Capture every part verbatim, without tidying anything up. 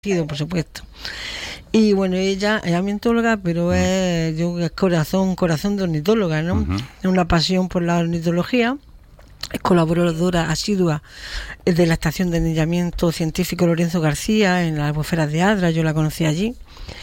por supuesto. Y bueno, ella es ambientóloga, pero es, yo, es corazón, corazón de ornitóloga, ¿no? Uh-huh. Es una pasión por la ornitología. Es colaboradora asidua de la Estación de Anillamiento Científico Lorenzo García en las albuferas de Adra, yo la conocí allí.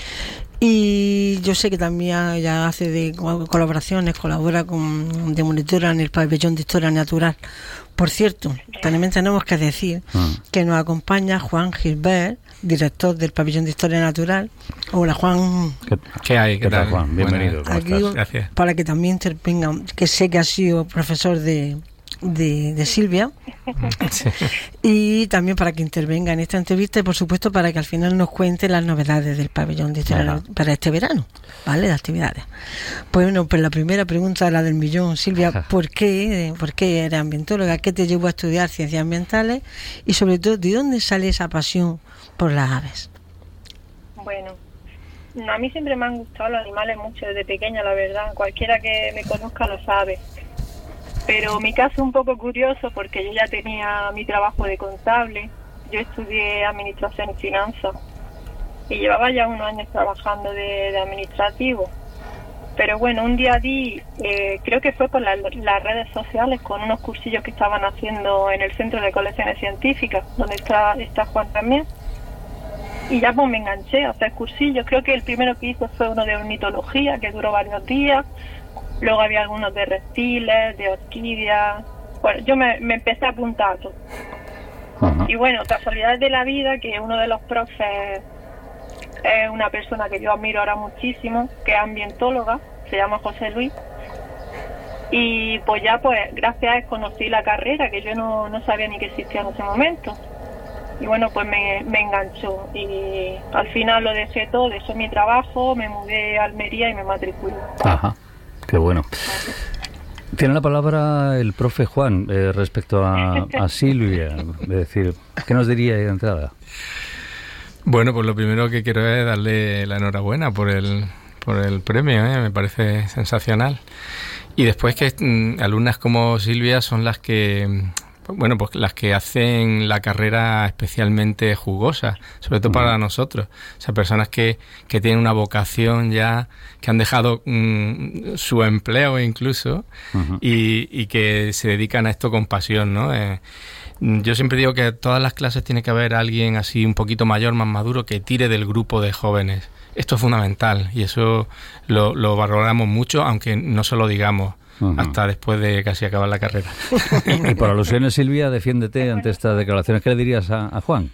Y yo sé que también ella hace de colaboraciones, colabora con de monitora en el pabellón de Historia Natural. Por cierto, también tenemos que decir mm. que nos acompaña Juan Gilbert, director del pabellón de Historia Natural. Hola, Juan. ¿Qué, ¿Qué hay? ¿Qué, ¿Qué tal, tal, Juan? Bienvenido. Bueno, aquí, gracias. Para que también intervenga, que sé que ha sido profesor de... De, de Silvia sí. Y también para que intervenga en esta entrevista y por supuesto para que al final nos cuente las novedades del pabellón de historia para este verano, ¿vale? De actividades. Pues bueno, pues la primera pregunta, la del millón, Silvia, ¿por qué, ¿por qué eres ambientóloga? ¿Qué te llevó a estudiar ciencias ambientales? Y sobre todo, ¿de dónde sale esa pasión por las aves? Bueno, a mí siempre me han gustado los animales mucho desde pequeña, la verdad. Cualquiera que me conozca lo sabe. Pero mi caso es un poco curioso porque yo ya tenía mi trabajo de contable, yo estudié administración y finanzas y llevaba ya unos años trabajando de, de administrativo. Pero bueno, un día di, eh, creo que fue por la, las redes sociales con unos cursillos que estaban haciendo en el Centro de Colecciones Científicas, donde está, está Juan también. Y ya pues me enganché a hacer cursillos. Creo que el primero que hice fue uno de ornitología, que duró varios días. Luego había algunos de reptiles, de orquídeas. Bueno, yo me, me empecé a apuntar todo. Uh-huh. Y bueno, casualidades de la vida, que uno de los profes es una persona que yo admiro ahora muchísimo, que es ambientóloga, se llama José Luis. Y pues ya, pues gracias a él conocí la carrera, que yo no, no sabía ni que existía en ese momento. Y bueno, pues me, me enganchó. Y al final lo dejé todo, dejé mi trabajo, me mudé a Almería y me matriculé. Ajá. Qué bueno. Tiene la palabra el profe Juan eh, respecto a, a Silvia. Es decir, ¿qué nos diría de entrada? Bueno, pues lo primero que quiero es darle la enhorabuena por el, por el premio, ¿eh? Me parece sensacional. Y después que mm, alumnas como Silvia son las que... Bueno, pues las que hacen la carrera especialmente jugosa, sobre todo para nosotros. O sea, personas que, que tienen una vocación ya, que han dejado mmm, su empleo incluso, uh-huh. y, y que se dedican a esto con pasión, ¿no? Eh, yo siempre digo que en todas las clases tiene que haber alguien así un poquito mayor, más maduro, que tire del grupo de jóvenes. Esto es fundamental y eso lo, lo valoramos mucho, aunque no se lo digamos. Uh-huh. Hasta después de casi acabar la carrera. Y por alusiones, Silvia, defiéndete ante estas declaraciones. ¿Qué le dirías a, a Juan?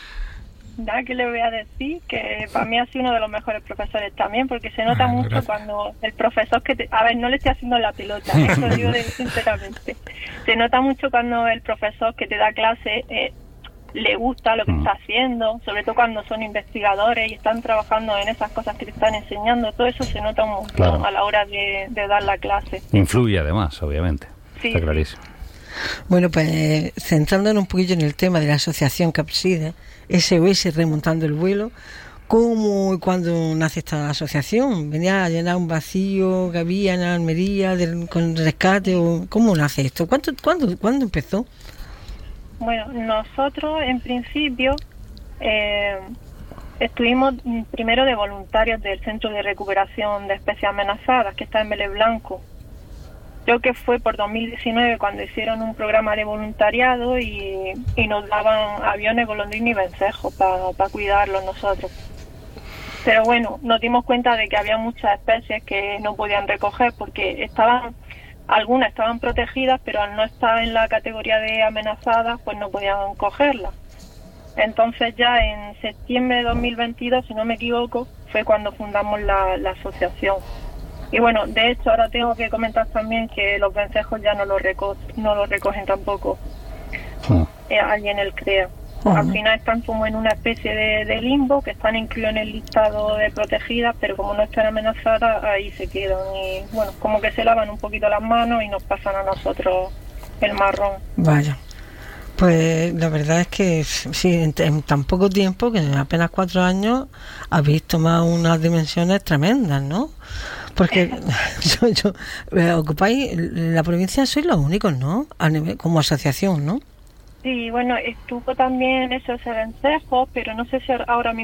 Nada, que le voy a decir que para mí ha sido uno de los mejores profesores también, porque se nota ah, mucho gracias. Cuando el profesor que te... A ver, no le estoy haciendo la pelota, eso digo de, sinceramente. Se nota mucho cuando el profesor que te da clase eh, le gusta lo que uh-huh. está haciendo, sobre todo cuando son investigadores y están trabajando en esas cosas que te están enseñando. Todo eso se nota un montón claro. a la hora de, de dar la clase. Influye además, obviamente. Sí, está clarísimo. Bueno, pues centrándonos un poquillo en el tema de la asociación que preside, S O S Remontando el Vuelo, ¿cómo y cuándo nace esta asociación? ¿Venía a llenar un vacío que había en Almería del, con rescate? O ¿cómo nace esto? ¿Cuánto, cuándo, ¿Cuándo empezó? Bueno, nosotros en principio eh, estuvimos primero de voluntarios del Centro de Recuperación de Especies Amenazadas, que está en Vélez Blanco. Creo que fue por dos mil diecinueve cuando hicieron un programa de voluntariado y, y nos daban aviones, golondrina y vencejos para pa cuidarlos nosotros. Pero bueno, nos dimos cuenta de que había muchas especies que no podían recoger porque estaban... Algunas estaban protegidas, pero al no estar en la categoría de amenazadas, pues no podían cogerlas. Entonces ya en septiembre de dos mil veintidós, si no me equivoco, fue cuando fundamos la, la asociación. Y bueno, de hecho ahora tengo que comentar también que los vencejos ya no los, reco no los recogen tampoco uh-huh. eh, allí en el CREA. Uh-huh. Al final están como en una especie de, de limbo, que están incluidos en el listado de protegidas, pero como no están amenazadas, ahí se quedan. Y bueno, como que se lavan un poquito las manos y nos pasan a nosotros el marrón. Vaya. Pues la verdad es que sí, en, en tan poco tiempo, que en apenas cuatro años, habéis tomado unas dimensiones tremendas, ¿no? Porque yo, yo, eh, ocupáis la provincia, sois los únicos, ¿no? A nivel, como asociación, ¿no? Sí, bueno, estuvo también esos vencejos, pero no sé si ahora mismo